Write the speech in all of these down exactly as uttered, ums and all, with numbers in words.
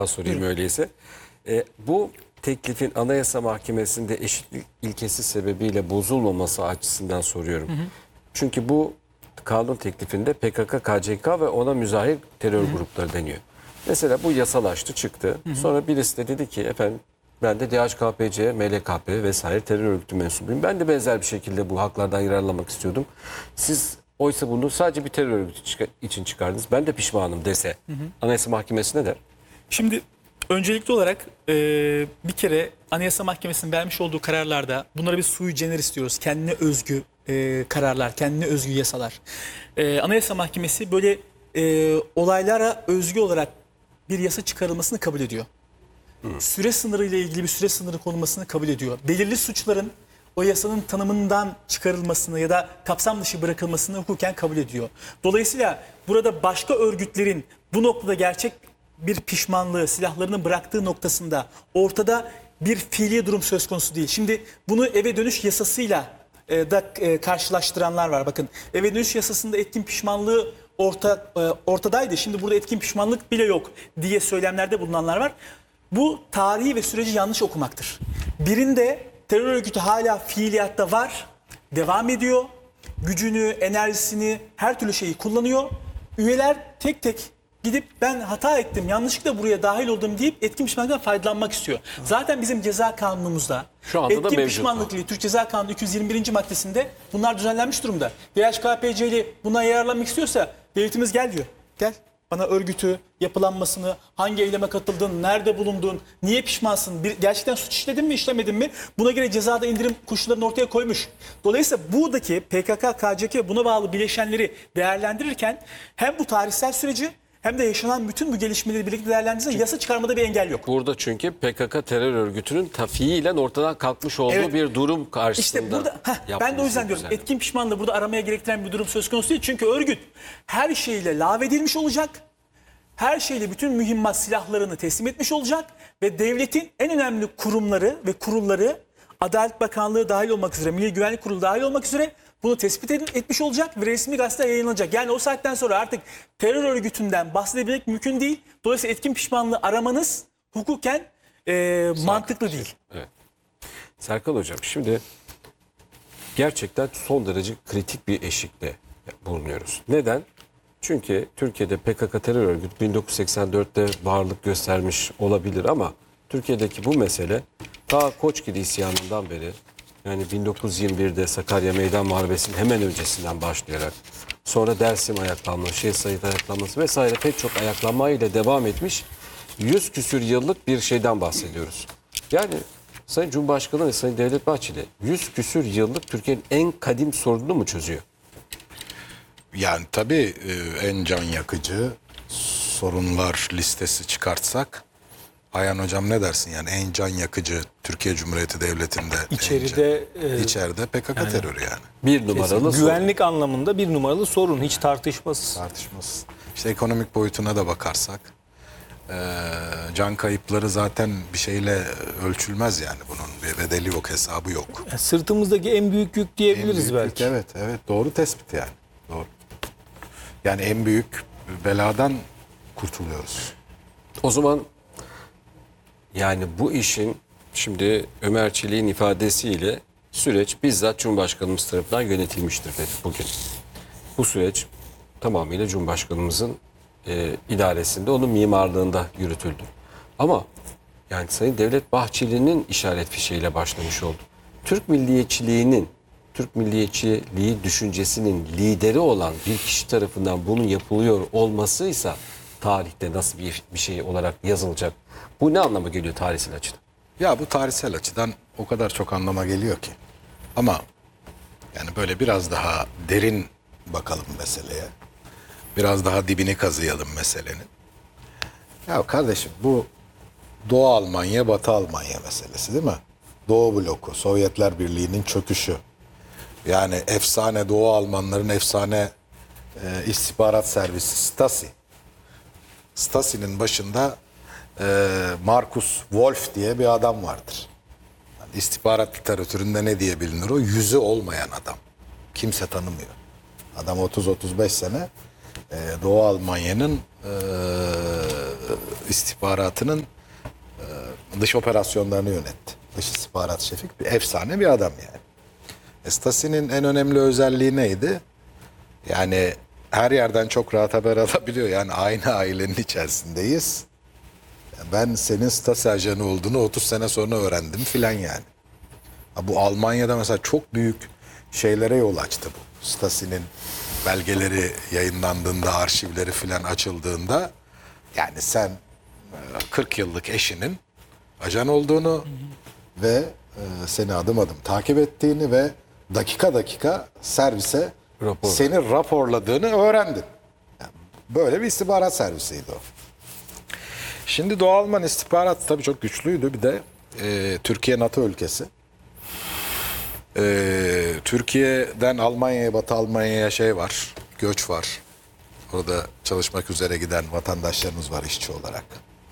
sorayım öyleyse. E, bu teklifin Anayasa Mahkemesi'nde eşitlik ilkesi sebebiyle bozulmaması açısından soruyorum. Hı hı. Çünkü bu kanun teklifinde P K K, K C K ve ona müzahir terör hı hı. grupları deniyor. Mesela bu yasalaştı, çıktı. Hı hı. Sonra birisi de dedi ki efendim ben de D H K P C, M L K P vesaire terör örgütü mensubuyum. Ben de benzer bir şekilde bu haklardan yararlanmak istiyordum. Siz oysa bunu sadece bir terör örgütü için çıkardınız. Ben de pişmanım dese hı hı. Anayasa Mahkemesi ne der? Şimdi öncelikli olarak e, bir kere Anayasa Mahkemesi'nin vermiş olduğu kararlarda bunlara bir sui generis diyoruz. Kendine özgü e, kararlar, kendine özgü yasalar. E, Anayasa Mahkemesi böyle e, olaylara özgü olarak bir yasa çıkarılmasını kabul ediyor. Hmm. Süre sınırı ile ilgili bir süre sınırı konulmasını kabul ediyor. Belirli suçların o yasanın tanımından çıkarılmasını ya da kapsam dışı bırakılmasını hukuken kabul ediyor. Dolayısıyla burada başka örgütlerin bu noktada gerçek bir pişmanlığı, silahlarını bıraktığı noktasında ortada bir fiili durum söz konusu değil. Şimdi bunu eve dönüş yasasıyla e, da e, karşılaştıranlar var. Bakın eve dönüş yasasında etkin pişmanlığı orta, e, ortadaydı. Şimdi burada etkin pişmanlık bile yok diye söylemlerde bulunanlar var. Bu tarihi ve süreci yanlış okumaktır. Birinde terör örgütü hala fiiliyatta var, devam ediyor. Gücünü, enerjisini, her türlü şeyi kullanıyor. Üyeler tek tek gidip ben hata ettim, yanlışlıkla buraya dahil oldum deyip etkin pişmanlıktan faydalanmak istiyor. Zaten bizim ceza kanunumuzda şu anda etkin pişmanlıklı Türk Ceza Kanunu iki yüz yirmi birinci maddesinde bunlar düzenlenmiş durumda. D H K P C'li buna yararlanmak istiyorsa devletimiz gel diyor. Gel. Bana örgütü, yapılanmasını, hangi eyleme katıldın, nerede bulundun, niye pişmansın, bir, gerçekten suç işledin mi, işlemedin mi? Buna göre cezada indirim koşullarını ortaya koymuş. Dolayısıyla buradaki P K K, K C K buna bağlı bileşenleri değerlendirirken hem bu tarihsel süreci hem de yaşanan bütün bu gelişmeleri birlikte değerlendirirse yasa çıkarmada bir engel yok. Burada çünkü P K K terör örgütünün tafiiyle ortadan kalkmış olduğu evet. bir durum karşısında. İşte burada heh, ben de o yüzden diyorum etkin pişmanlığı burada aramaya gerektiren bir durum söz konusu değil. Çünkü örgüt her şeyle lağvedilmiş olacak. Her şeyle bütün mühimmat silahlarını teslim etmiş olacak ve devletin en önemli kurumları ve kurulları Adalet Bakanlığı dahil olmak üzere, Milli Güvenlik Kurulu dahil olmak üzere bunu tespit etmiş olacak ve resmi gazetede yayınlanacak. Yani o saatten sonra artık terör örgütünden bahsedebilmek mümkün değil. Dolayısıyla etkin pişmanlığı aramanız hukuken e, mantıklı değil. Evet. Serkan Hocam şimdi gerçekten son derece kritik bir eşikte bulunuyoruz. Neden? Çünkü Türkiye'de P K K terör örgütü bin dokuz yüz seksen dörtte varlık göstermiş olabilir ama Türkiye'deki bu mesele ta Koçgili isyanından beri yani bin dokuz yüz yirmi birde Sakarya Meydan Muharebesi'nin hemen öncesinden başlayarak sonra Dersim ayaklanması, Şeyh Said ayaklanması vesaire pek çok ayaklanma ile devam etmiş yüz küsür yıllık bir şeyden bahsediyoruz. Yani Sayın Cumhurbaşkanı ve Sayın Devlet Bahçeli yüz küsür yıllık Türkiye'nin en kadim sorununu mu çözüyor? Yani tabii en can yakıcı sorunlar listesi çıkartsak Ayhan Hocam ne dersin yani en can yakıcı Türkiye Cumhuriyeti Devleti'nde içeride can, e, içeride P K K yani, terörü yani. Bir numaralı güvenlik sorun. Anlamında bir numaralı sorun hiç tartışmasız. Tartışmasız. İşte ekonomik boyutuna da bakarsak e, can kayıpları zaten bir şeyle ölçülmez yani bunun bir bedeli yok hesabı yok. Yani sırtımızdaki en büyük yük diyebiliriz büyük belki. Yük, evet evet doğru tespit yani doğru. Yani en büyük beladan kurtuluyoruz. O zaman yani bu işin şimdi Ömer Çelik'in ifadesiyle süreç bizzat Cumhurbaşkanımız tarafından yönetilmiştir dedi bugün. Bu süreç tamamıyla Cumhurbaşkanımızın e, idaresinde, onun mimarlığında yürütüldü. Ama yani Sayın Devlet Bahçeli'nin işaret fişeğiyle başlamış oldu. Türk milliyetçiliğinin, Türk milliyetçiliği düşüncesinin lideri olan bir kişi tarafından bunun yapılıyor olmasıysa tarihte nasıl bir, bir şey olarak yazılacak? Bu ne anlama geliyor tarihsel açıdan? Ya bu tarihsel açıdan o kadar çok anlama geliyor ki. Ama yani böyle biraz daha derin bakalım meseleye. Biraz daha dibini kazıyalım meselenin. Ya kardeşim bu Doğu Almanya, Batı Almanya meselesi değil mi? Doğu bloku, Sovyetler Birliği'nin çöküşü. Yani efsane Doğu Almanların efsane e, istihbarat servisi Stasi. Stasi'nin başında e, Markus Wolf diye bir adam vardır. Yani istihbarat literatüründe ne diye bilinir o? Yüzü olmayan adam. Kimse tanımıyor. Adam otuz otuz beş sene e, Doğu Almanya'nın e, istihbaratının e, dış operasyonlarını yönetti. Dış istihbarat şefi bir efsane bir adam yani. Stasi'nin en önemli özelliği neydi? Yani her yerden çok rahat haber alabiliyor. Yani aynı ailenin içerisindeyiz. Ben senin Stasi ajanı olduğunu otuz sene sonra öğrendim filan yani. Ha, bu Almanya'da mesela çok büyük şeylere yol açtı bu. Stasi'nin belgeleri yayınlandığında, arşivleri filan açıldığında yani sen e, kırk yıllık eşinin ajan olduğunu hı hı. ve e, seni adım adım takip ettiğini ve dakika dakika servise Rapor. seni raporladığını öğrendin. Yani böyle bir istihbarat servisiydi o. Şimdi Doğu Alman istihbaratı tabii çok güçlüydü. Bir de e, Türkiye NATO ülkesi. E, Türkiye'den Almanya'ya, Batı Almanya'ya şey var, göç var. Orada çalışmak üzere giden vatandaşlarımız var işçi olarak.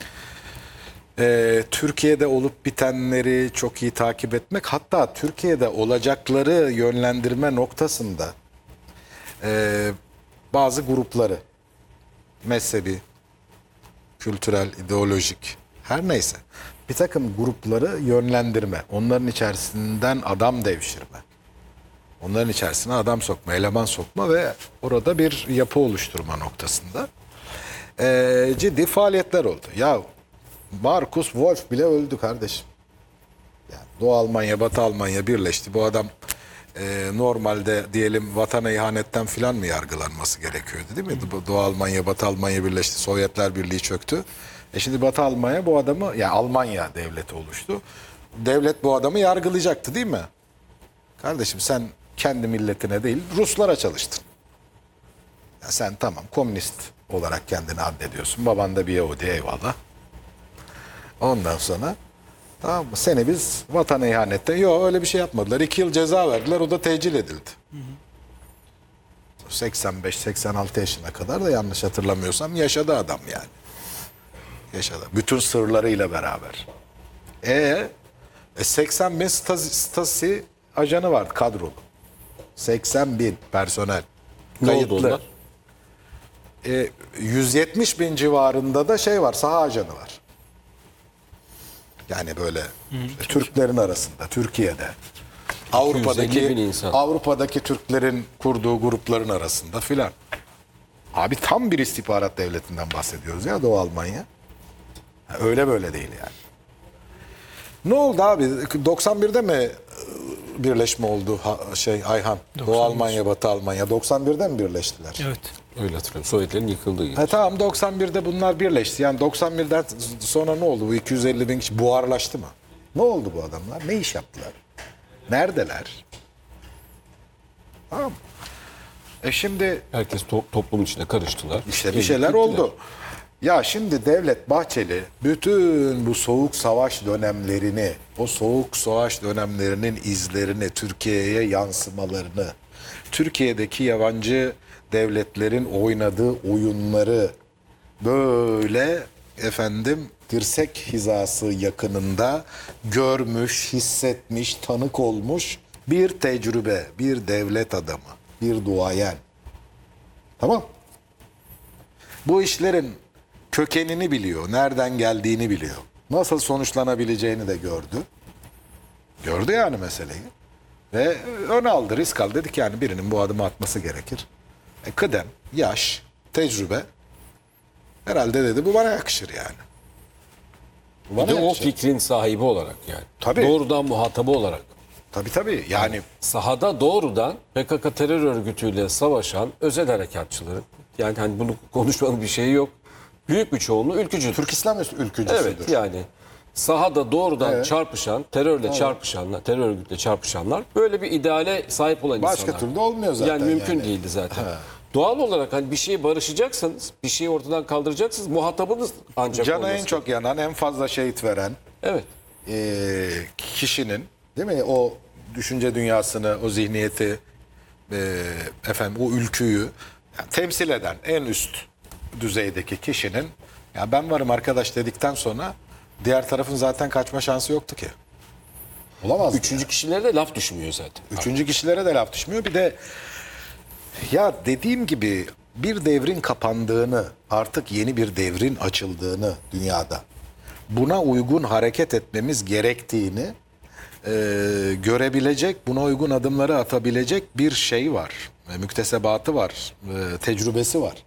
E, Türkiye'de olup bitenleri çok iyi takip etmek, hatta Türkiye'de olacakları yönlendirme noktasında e, bazı grupları, mezhebi, kültürel, ideolojik, her neyse bir takım grupları yönlendirme, onların içerisinden adam devşirme, onların içerisine adam sokma, eleman sokma ve orada bir yapı oluşturma noktasında ee, ciddi faaliyetler oldu. Ya Markus Wolf bile öldü kardeşim. Yani Doğu Almanya, Batı Almanya birleşti. Bu adam e, normalde diyelim vatana ihanetten filan mı yargılanması gerekiyordu değil mi? Hı. Doğu Almanya, Batı Almanya birleşti. Sovyetler Birliği çöktü. E şimdi Batı Almanya bu adamı, yani Almanya devleti oluştu. Devlet bu adamı yargılayacaktı değil mi? Kardeşim sen kendi milletine değil Ruslara çalıştın. Ya sen tamam komünist olarak kendini addediyorsun. Baban da bir Yahudi, eyvallah. Ondan sonra tamam mı? Seni biz vatana ihanette, yok öyle bir şey yapmadılar. İki yıl ceza verdiler, o da tecil edildi. Hı hı. seksen beş seksen altı yaşına kadar da yanlış hatırlamıyorsam yaşadı adam yani. Yaşadı. Bütün sırlarıyla beraber. E, e seksen bin Stasi, Stasi ajanı vardı kadrolu. seksen bin personel. Ne oldu Kayıtlı. onlar? E, yüz yetmiş bin civarında da şey var, saha ajanı var. Yani böyle işte Türklerin arasında, Türkiye'de, Avrupa'daki Avrupa'daki Türklerin kurduğu grupların arasında filan. Abi tam bir istihbarat devletinden bahsediyoruz ya Doğu Almanya. Öyle böyle değil yani. Ne oldu abi? doksan birde mi birleşme oldu şey Ayhan? Doğu Almanya, Batı Almanya doksan birde mi birleştiler? Evet. Öyle hatırlıyorum. Sovyetlerin yıkıldığı gibi. Ha, tamam doksan birde bunlar birleşti. Yani doksan birden sonra ne oldu? Bu iki yüz elli bin kişi buharlaştı mı? Ne oldu bu adamlar? Ne iş yaptılar? Neredeler? Tamam. E şimdi Herkes to- toplum içine karıştılar. İşte bir Gelip şeyler gittiler. oldu. Ya şimdi Devlet Bahçeli bütün bu soğuk savaş dönemlerini, o soğuk savaş dönemlerinin izlerini, Türkiye'ye yansımalarını, Türkiye'deki yabancı devletlerin oynadığı oyunları böyle efendim dirsek hizası yakınında görmüş, hissetmiş, tanık olmuş bir tecrübe, bir devlet adamı, bir duayen. Tamam. Bu işlerin kökenini biliyor, nereden geldiğini biliyor. Nasıl sonuçlanabileceğini de gördü. Gördü yani meseleyi. Ve ön aldı, risk aldı. Dedik yani birinin bu adımı atması gerekir. E, kıdem, yaş, tecrübe. Herhalde dedi bu bana yakışır yani. Bu Bir bana de o yakışır. fikrin sahibi olarak yani. Tabii. Doğrudan muhatabı olarak. Tabii tabii yani. Sahada doğrudan P K K terör örgütüyle savaşan özel harekatçıların, yani hani bunu konuşmanın bir şeyi yok. Büyük bir çoğunluğu ülkücüdür. Türk İslam ülkücüsüdür. Evet yani sahada doğrudan Evet. çarpışan, terörle çarpışanlar, terör örgütle çarpışanlar böyle bir ideale sahip olan Başka insanlar. türlü olmuyor zaten. Yani mümkün yani. değildi zaten. He. Doğal olarak hani bir şeye barışacaksanız, bir şeyi ortadan kaldıracaksınız, muhatabınız ancak Canı en olması. çok yanan, en fazla şehit veren Evet. e, kişinin değil mi? O düşünce dünyasını, o zihniyeti, e, efendim o ülküyü yani temsil eden en üst düzeydeki kişinin ya ben varım arkadaş dedikten sonra diğer tarafın zaten kaçma şansı yoktu ki. Olamaz. Üçüncü kişilere de laf düşmüyor zaten. Üçüncü kişilere de laf düşmüyor. Bir de ya dediğim gibi bir devrin kapandığını, artık yeni bir devrin açıldığını dünyada, buna uygun hareket etmemiz gerektiğini e, görebilecek, buna uygun adımları atabilecek bir şey var. E, müktesebatı var, e, tecrübesi var.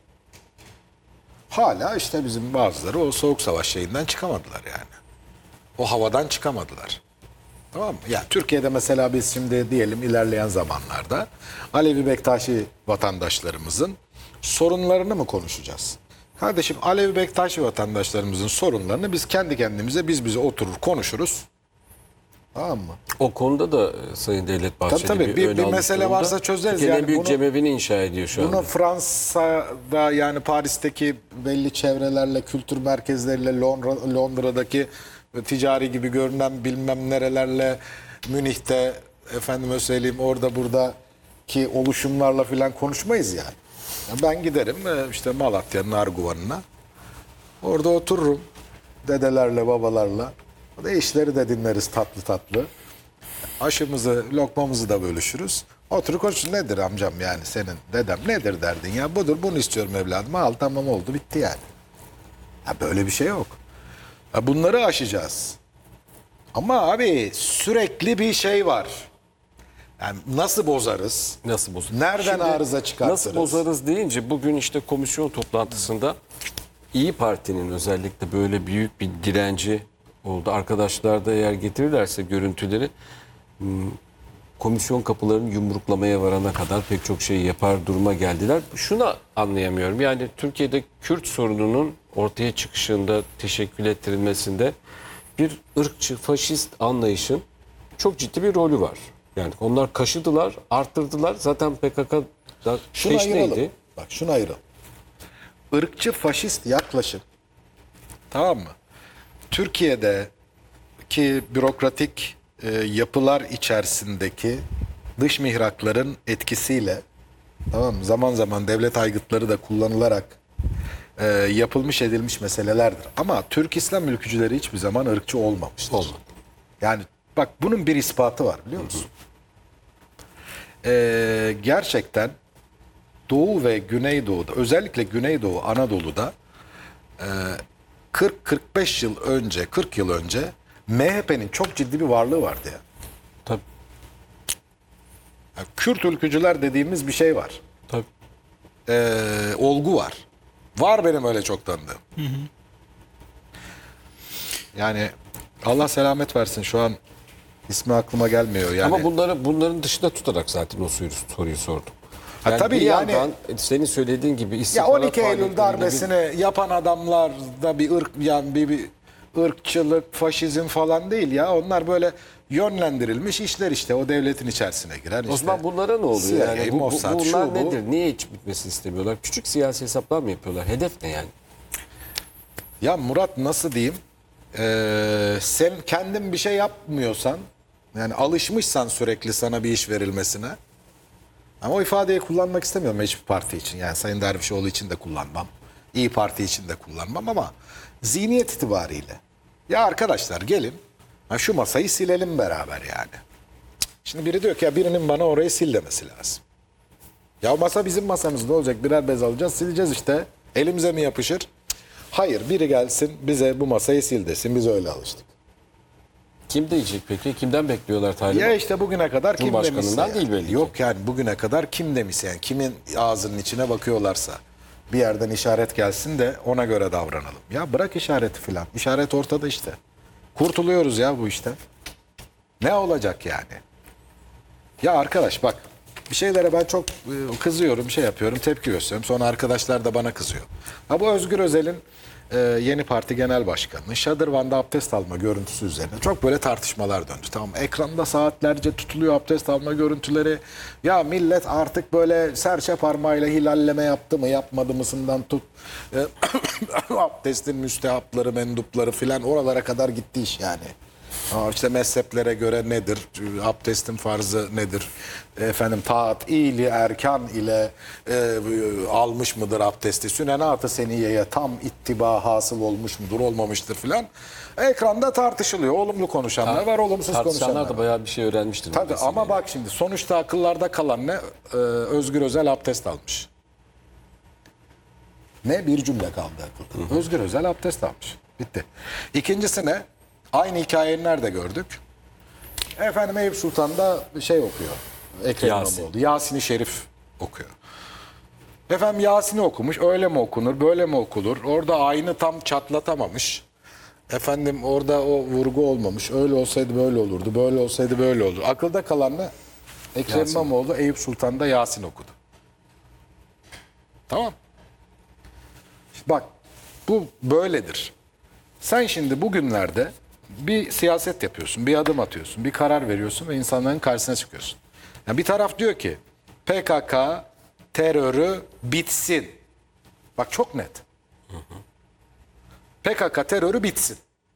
Hala işte bizim bazıları o soğuk savaş şeyinden çıkamadılar yani. O havadan çıkamadılar. Tamam mı? Yani Türkiye'de mesela biz şimdi diyelim ilerleyen zamanlarda Alevi Bektaşi vatandaşlarımızın sorunlarını mı konuşacağız? Kardeşim, Alevi Bektaşi vatandaşlarımızın sorunlarını biz kendi kendimize biz bize oturur konuşuruz. Tamam mı? O konuda da e, Sayın Devlet Bahçeli Tabii, tabii. Bir- ön bir almış mesele durumda. varsa çözeriz. Türkiye'nin Yani en büyük bunu- cemevini inşa ediyor şu Bunu anda. Fransa'da, yani Paris'teki belli çevrelerle, kültür merkezleriyle, Londra, Londra'daki ticari gibi görünen bilmem nerelerle, Münih'te, efendime söyleyeyim orada buradaki oluşumlarla falan konuşmayız yani. Ya ben giderim e, işte Malatya'nın Arguvan'ına. Orada otururum dedelerle, babalarla. O da işleri de dinleriz tatlı tatlı. Aşımızı, lokmamızı da bölüşürüz. Oturup konuşuruz. Nedir amcam yani senin dedem nedir derdin ya, budur, bunu istiyorum evladım, al tamam oldu bitti yani. Ya böyle bir şey yok. Ya bunları aşacağız. Ama abi sürekli bir şey var. Yani nasıl bozarız? Nasıl bozarız? Nereden arıza çıkartırız? Nasıl bozarız deyince bugün işte komisyon toplantısında İyi Parti'nin özellikle böyle büyük bir direnci oldu. Arkadaşlar da eğer getirirlerse görüntüleri hmm, komisyon kapılarını yumruklamaya varana kadar pek çok şey yapar duruma geldiler. Şunu anlayamıyorum. Yani Türkiye'de Kürt sorununun ortaya çıkışında, teşekkül ettirilmesinde bir ırkçı, faşist anlayışın çok ciddi bir rolü var. Yani onlar kaşıdılar, arttırdılar. Zaten P K K'da Şunu ayıralım. peşneydi. Bak şunu ayıralım. Irkçı faşist yaklaşım, tamam mı? Türkiye'deki bürokratik e, yapılar içerisindeki dış mihrakların etkisiyle, tamam mı, zaman zaman devlet aygıtları da kullanılarak e, yapılmış edilmiş meselelerdir. Ama Türk İslam ülkücüleri hiçbir zaman ırkçı olmamıştır. Olmadı. Yani bak bunun bir ispatı var, biliyor musun? E, gerçekten Doğu ve Güneydoğu'da, özellikle Güneydoğu Anadolu'da e, kırk kırk beş yıl önce, kırk yıl önce M H P'nin çok ciddi bir varlığı vardı ya. Tabii, Yani Kürt ülkücüler dediğimiz bir şey var. tabii. E, olgu var. Var benim öyle çok tanıdığım. Yani Allah selamet versin, şu an ismi aklıma gelmiyor. Yani Ama bunları bunların dışında tutarak zaten o soruyu, soruyu sordum. Ha, Yani tabii bir yani- yandan senin söylediğin gibi ya istihbarat on iki Eylül faaliyetleriyle darbesini yapan adamlar da bir ırk, yani bir, bir ırkçılık, faşizm falan değil ya. Onlar böyle yönlendirilmiş işler işte. O devletin içerisine girer. bir- işte. O zaman bunlara ne oluyor? C I A, Yani bu, bu, Mossad, bunlar şu, bu. nedir? Niye hiç bitmesini istemiyorlar? Küçük siyasi hesaplar mı yapıyorlar? Hedef ne yani? Ya Murat, nasıl diyeyim? Ee, sen kendin bir şey yapmıyorsan, yani alışmışsan sürekli sana bir iş verilmesine, ama o ifadeyi kullanmak istemiyorum hiçbir parti için. Yani Sayın Dervişoğlu için de kullanmam. İyi Parti için de kullanmam ama zihniyet itibariyle. Ya arkadaşlar gelin ha şu masayı silelim beraber yani. Şimdi biri diyor ki ya birinin bana orayı sil demesi lazım. Ya masa bizim masamız, ne olacak? Birer bez alacağız, sileceğiz işte. Elimize mi yapışır? Hayır, biri gelsin bize bu masayı sil desin, biz öyle alıştık. Kim diyecek peki? Kimden bekliyorlar talimat? Ya işte bugüne kadar kim demişse Cumhurbaşkanından yani. değil belli ki. Yok yani bugüne kadar kim demişse, yani kimin ağzının içine bakıyorlarsa bir yerden işaret gelsin de ona göre davranalım. Ya bırak işareti filan. İşaret ortada işte. Kurtuluyoruz ya bu işte. Ne olacak yani? Ya arkadaş bak, bir şeylere ben çok e, kızıyorum, şey yapıyorum, tepki gösteriyorum. Sonra arkadaşlar da bana kızıyor. Ha bu Özgür Özel'in e, yeni parti genel başkanı Şadırvan'da abdest alma görüntüsü üzerine çok böyle tartışmalar döndü. Tamam, ekranda saatlerce tutuluyor abdest alma görüntüleri. Ya millet artık böyle serçe parmağıyla hilalleme yaptı mı yapmadı mısından tut. E, abdestin müstehapları, mendupları filan oralara kadar gitti iş yani. Aa, işte mezheplere göre nedir? Abdestin farzı nedir? Efendim taat ili erkan ile e, almış mıdır abdesti? Sünenat-ı seniyeye tam ittiba hasıl olmuş mudur, olmamıştır filan. Ekranda tartışılıyor. Olumlu konuşanlar var, olumsuz konuşanlar Tartışanlar var. da bayağı bir şey öğrenmiştir. Tabii ama bak şimdi sonuçta akıllarda kalan ne? Ee, Özgür Özel abdest almış. Ne? Bir cümle kaldı akılda. Özgür Özel abdest almış. Bitti. İkincisi ne? Aynı hikayeyi nerede gördük? Efendim Eyüp Sultan'da şey okuyor. Ekrem Yasin. İmamoğlu. Yasin-i Şerif okuyor. Efendim Yasin'i okumuş. Öyle mi okunur, böyle mi okulur? Orada ayını tam çatlatamamış. Efendim orada o vurgu olmamış. Öyle olsaydı böyle olurdu. Böyle olsaydı böyle olur. Akılda kalan ne? Ekrem Yasin. İmamoğlu Eyüp Sultan'da Yasin okudu. Tamam. Bak bu böyledir. Sen şimdi bugünlerde bir siyaset yapıyorsun, bir adım atıyorsun, bir karar veriyorsun ve insanların karşısına çıkıyorsun. Yani bir taraf diyor ki P K K terörü bitsin. Bak çok net. P K K terörü bitsin.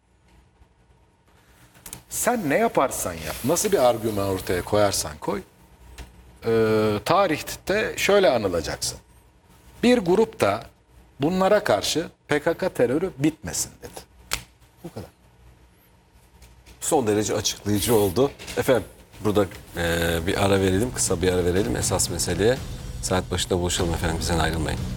Sen ne yaparsan yap, nasıl bir argüman ortaya koyarsan koy, e, tarihte şöyle anılacaksın. Bir grup da bunlara karşı P K K terörü bitmesin dedi. Bu kadar. Son derece açıklayıcı oldu. Efendim burada e, bir ara verelim, kısa bir ara verelim esas meseleye. Saat başında buluşalım efendim, bizden ayrılmayın.